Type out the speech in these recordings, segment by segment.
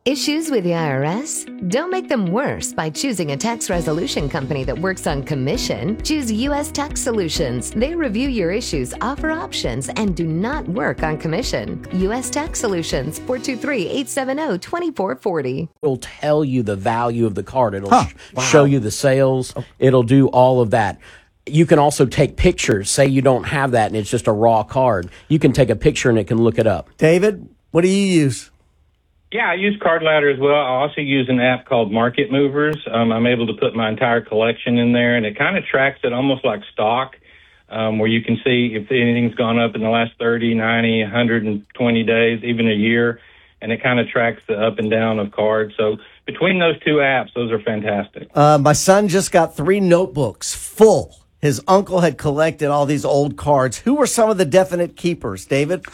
Issues with the IRS? Don't make them worse by choosing a tax resolution company that works on commission. Choose U.S. Tax Solutions. They review your issues, offer options, and do not work on commission. U.S. Tax Solutions, 423-870-2440. It'll tell you the value of the card. It'll show you the sales. It'll do all of that. You can also take pictures. Say you don't have that and it's just a raw card. You can take a picture and it can look it up. David, what do you use? Yeah, I use Card Ladder as well. I also use an app called Market Movers. I'm able to put my entire collection in there, and it kind of tracks it almost like stock, where you can see if anything's gone up in the last 30, 90, 120 days, even a year, and it kind of tracks the up and down of cards. So between those two apps, those are fantastic. My son just got 3 notebooks full. His uncle had collected all these old cards. Who were some of the definite keepers, David?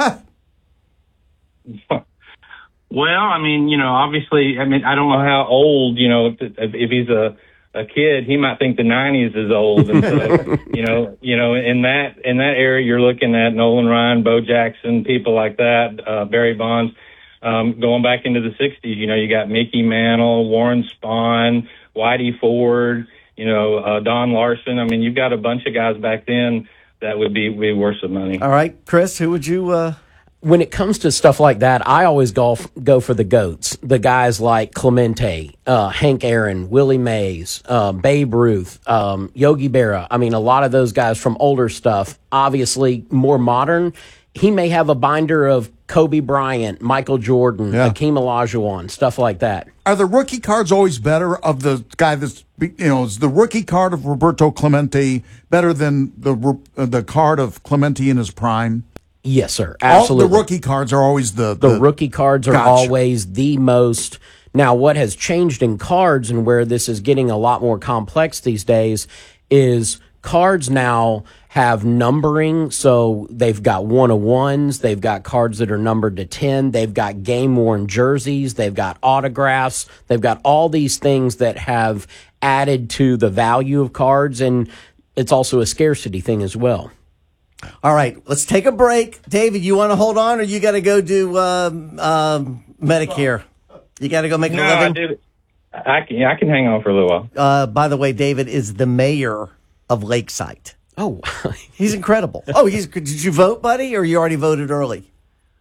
Well, I mean, obviously, I don't know how old, if he's a kid, he might think the 90s is old. And so, in that area, you're looking at Nolan Ryan, Bo Jackson, people like that, Barry Bonds. Going back into the 60s, you got Mickey Mantle, Warren Spahn, Whitey Ford, Don Larson. I mean, you've got a bunch of guys back then that would be worth some money. All right, Chris, who would you... When it comes to stuff like that, I always go for the GOATs, the guys like Clemente, Hank Aaron, Willie Mays, Babe Ruth, Yogi Berra. I mean, a lot of those guys from older stuff, obviously more modern. He may have a binder of Kobe Bryant, Michael Jordan, Hakeem Olajuwon, stuff like that. Are the rookie cards always better of the guy that's, is the rookie card of Roberto Clemente better than the card of Clemente in his prime? Yes, sir. Absolutely. All the rookie cards are always the rookie cards are always the most. Now, what has changed in cards and where this is getting a lot more complex these days is cards now have numbering. So they've got 1-of-1s. They've got cards that are numbered to 10. They've got game-worn jerseys. They've got autographs. They've got all these things that have added to the value of cards, and it's also a scarcity thing as well. All right, let's take a break. David, you want to hold on, or you got to go do Medicare? You got to go make a living? I can hang on for a little while. By the way, David is the mayor of Lakeside. Oh, he's incredible. Did you vote, buddy, or you already voted early?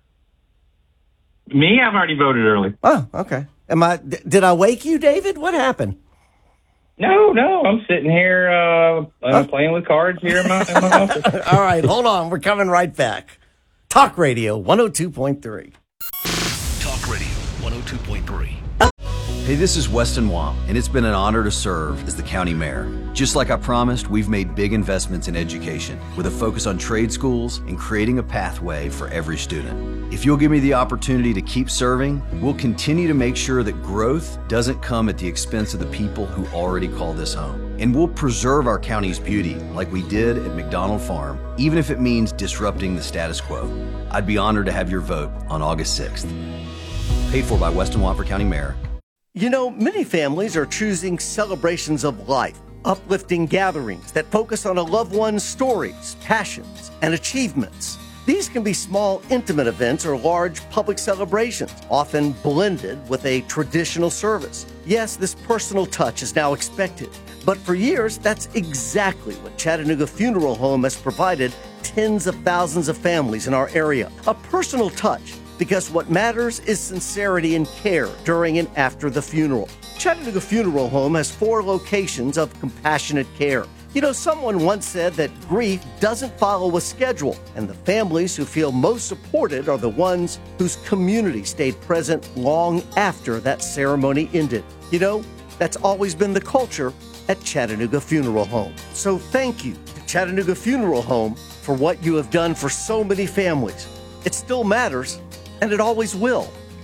Me, I've already voted early. Oh, okay. Did I wake you, David? What happened? No, I'm sitting here playing with cards here in my office. All right, hold on. We're coming right back. Talk Radio 102.3. Talk Radio 102.3. Hey, this is Weston Wong, and it's been an honor to serve as the county mayor. Just like I promised, we've made big investments in education with a focus on trade schools and creating a pathway for every student. If you'll give me the opportunity to keep serving, we'll continue to make sure that growth doesn't come at the expense of the people who already call this home. And we'll preserve our county's beauty like we did at McDonald Farm, even if it means disrupting the status quo. I'd be honored to have your vote on August 6th. Paid for by Weston Wong for County Mayor. Many families are choosing celebrations of life, uplifting gatherings that focus on a loved one's stories, passions, and achievements. These can be small, intimate events or large public celebrations, often blended with a traditional service. Yes, this personal touch is now expected, but for years, that's exactly what Chattanooga Funeral Home has provided tens of thousands of families in our area. A personal touch, because what matters is sincerity and care during and after the funeral. Chattanooga Funeral Home has 4 locations of compassionate care. Someone once said that grief doesn't follow a schedule, and the families who feel most supported are the ones whose community stayed present long after that ceremony ended. That's always been the culture at Chattanooga Funeral Home. So thank you to Chattanooga Funeral Home for what you have done for so many families. It still matters, and it always will.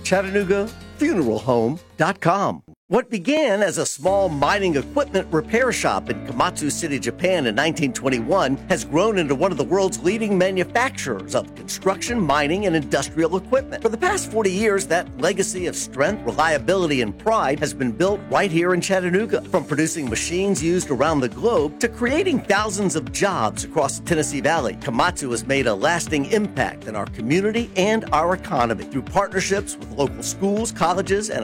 ChattanoogaFuneralHome.com. What began as a small mining equipment repair shop in Komatsu City, Japan in 1921 has grown into one of the world's leading manufacturers of construction, mining, and industrial equipment. For the past 40 years, that legacy of strength, reliability, and pride has been built right here in Chattanooga. From producing machines used around the globe to creating thousands of jobs across the Tennessee Valley, Komatsu has made a lasting impact in our community and our economy through partnerships with local schools, colleges, and